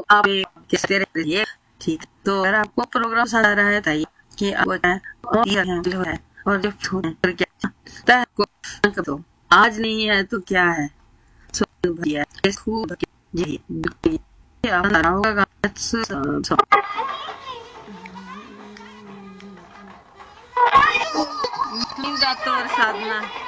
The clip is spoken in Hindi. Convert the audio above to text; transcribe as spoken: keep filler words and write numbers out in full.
आप कैसे रहिए। ठीक, तो अगर आपको प्रोग्राम समझ आ रहा है बताइए कि आपको है और जो फिर क्या है आपको तो आज नहीं है तो क्या है। सो भैया खूब जी होगा साधना